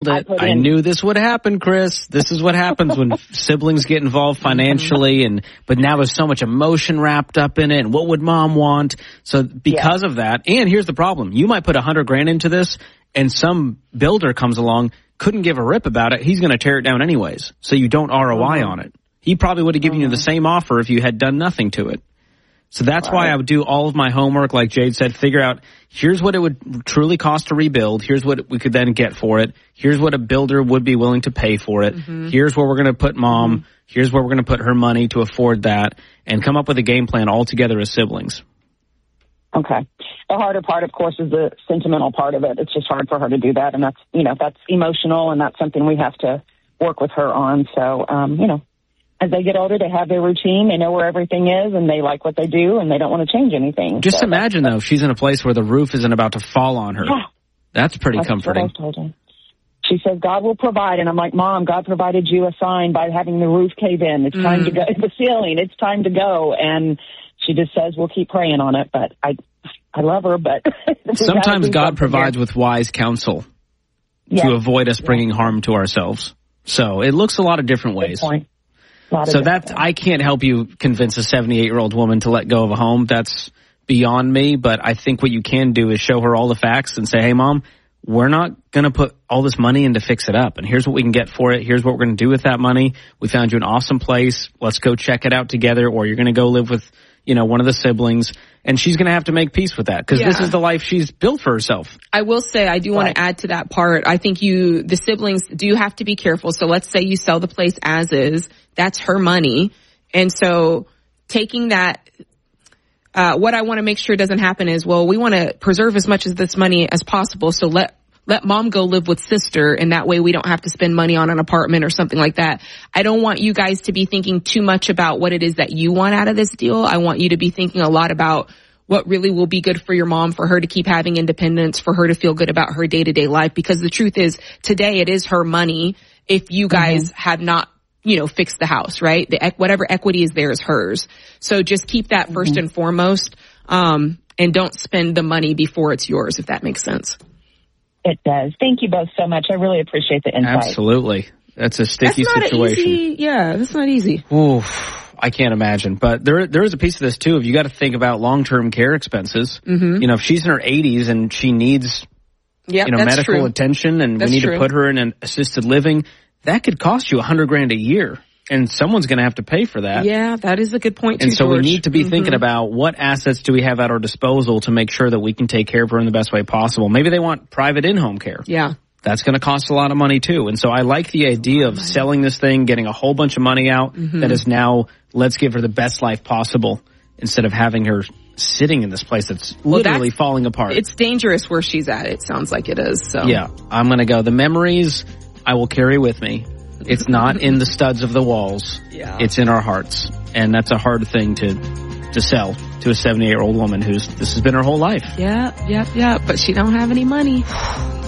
called it. I knew this would happen, Chris. This is what happens when siblings get involved financially, but now there's so much emotion wrapped up in it, and what would mom want? So because of that, and here's the problem. You might put $100,000 into this, and some builder comes along, couldn't give a rip about it. He's going to tear it down anyways, so you don't ROI on it. He probably would have given you the same offer if you had done nothing to it. So that's why I would do all of my homework, like Jade said, figure out, here's what it would truly cost to rebuild. Here's what we could then get for it. Here's what a builder would be willing to pay for it. Here's where we're going to put mom. Here's where we're going to put her money to afford that, and come up with a game plan all together as siblings. Okay. The harder part, of course, is the sentimental part of it. It's just hard for her to do that, and that's emotional, and that's something we have to work with her on. So, as they get older, they have their routine, they know where everything is, and they like what they do, and they don't want to change anything. Just imagine, though, if she's in a place where the roof isn't about to fall on her. Yeah. That's pretty comforting. What I told her. She says, God will provide, and I'm like, Mom, God provided you a sign by having the roof cave in. It's time to go. The ceiling, it's time to go. And she just says, we'll keep praying on it, but I love her, but... Sometimes God provides with wise counsel to avoid us bringing harm to ourselves. So it looks a lot of different ways. Good point. So I can't help you convince a 78-year-old woman to let go of a home. That's beyond me. But I think what you can do is show her all the facts and say, hey, Mom, we're not going to put all this money in to fix it up. And here's what we can get for it. Here's what we're going to do with that money. We found you an awesome place. Let's go check it out together. Or you're going to go live with, one of the siblings. And she's going to have to make peace with that because this is the life she's built for herself. I will say, I do want to add to that part. I think the siblings do have to be careful. So let's say you sell the place as is. That's her money. And so taking that, what I want to make sure doesn't happen is, we want to preserve as much of this money as possible. So let mom go live with sister, and that way we don't have to spend money on an apartment or something like that. I don't want you guys to be thinking too much about what it is that you want out of this deal. I want you to be thinking a lot about what really will be good for your mom, for her to keep having independence, for her to feel good about her day-to-day life. Because the truth is, today it is her money if you guys have not, fixed the house, right? Whatever equity is there is hers. So just keep that first and foremost, and don't spend the money before it's yours, if that makes sense. It does. Thank you both so much. I really appreciate the insight. Absolutely. That's a sticky situation. That's not easy. Oof, I can't imagine. But there is a piece of this, too. If you got to think about long-term care expenses, if she's in her 80s and she needs medical attention and we need to put her in an assisted living, that could cost you $100,000 a year. And someone's going to have to pay for that. Yeah, that is a good point, too, And so George. we need to be thinking about what assets do we have at our disposal to make sure that we can take care of her in the best way possible. Maybe they want private in-home care. Yeah. That's going to cost a lot of money, too. And so I like the idea of selling this thing, getting a whole bunch of money out that is now, let's give her the best life possible instead of having her sitting in this place that's literally falling apart. It's dangerous where she's at. It sounds like it is. So. Yeah, I'm going to go. The memories I will carry with me. It's not in the studs of the walls. Yeah. It's in our hearts. And that's a hard thing to sell to a 78-year-old woman this has been her whole life. Yeah. But she don't have any money.